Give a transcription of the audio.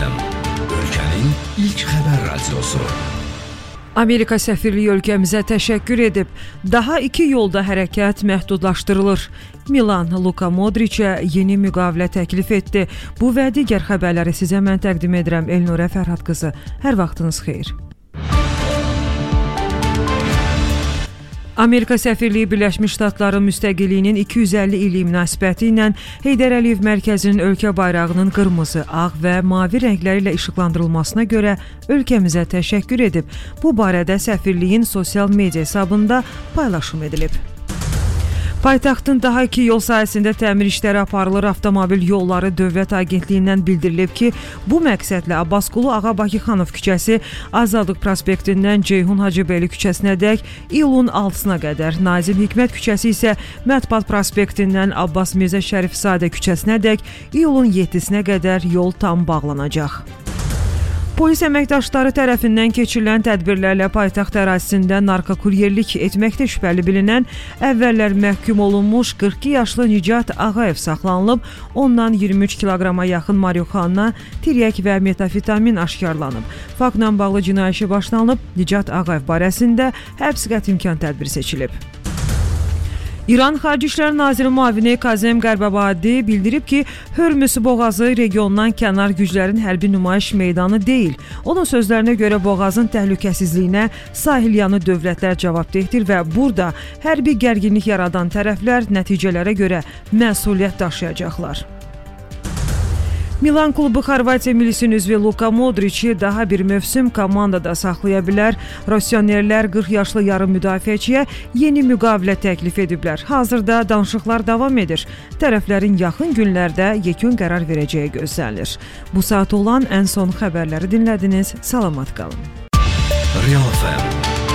FM, ölkənin ilk xəbər radiosu. Amerika səfirliyi ölkəmizə təşəkkür edib. Daha 2 yolda hərəkət məhdudlaşdırılır. Milan Luka Modricə yeni müqavilə təklif etdi. Bu və digər xəbərləri sizə mən təqdim edirəm. Elnurə Fərhad qızı. Hər vaxtınız xeyir. Amerika səfirliyi Birləşmiş Ştatların müstəqilliyinin 250 ili münasibəti ilə Heydər Əliyev mərkəzinin ölkə bayrağının qırmızı, ağ və mavi rəngləri ilə işıqlandırılmasına görə ölkəmizə təşəkkür edib. Bu barədə səfirliyin sosial media hesabında paylaşım edilib. Paytaxtın daha 2 yol sahəsində təmir işləri aparılır. Avtomobil Yolları Dövlət Agentliyindən bildirilib ki, bu məqsədlə Abbasqulu Ağa Bakıxanov küçəsi Azadlıq prospektindən Ceyhun Hacıbəyli küçəsinədək iyulun 6-sına qədər, Nazim Hikmət küçəsi isə Mətbuat prospektindən Abbas Mirzə Şərifzadə küçəsinədək iyulun 7-sinə qədər yol tam bağlanacaq. Polis əməkdaşları tərəfindən keçirilən tədbirlərlə paytaxt ərazisində narkokuryerlik etməkdə şübhəli bilinən əvvəllər məhkum olunmuş 42 yaşlı Nicat Ağayev saxlanılıb. Ondan 23 kiloqrama yaxın marixuana, tiryək və metafetamin aşkarlanıb. Faktla bağlı cinayət işi başlanılıb. Nicat Ağayev barəsində həbs qəti imkan tədbiri seçilib. İran Xarici İşlər Naziri müavini Kazem Qərbabadi bildirib ki, Hörmüz boğazı regiondan kənar güclərin hərbi nümayiş meydanı deyil. Onun sözlərinə görə boğazın təhlükəsizliyinə sahilyanı dövlətlər cavabdehdir və burada hərbi gərginlik yaradan tərəflər nəticələrə görə məsuliyyət daşıyacaqlar. Milan klubu Xorvatiya millisinin üzvü Luka Modrici daha bir mövsüm komandada saxlaya bilər. Russionerlər 40 yaşlı yarım müdafiəçiyə yeni müqavilə təklif ediblər. Hazırda danışıqlar davam edir. Tərəflərin yaxın günlərdə yekun qərar verəcəyi gözlənilir. Bu saat olan ən son xəbərləri dinlədiniz. Salamat qalın. Real FM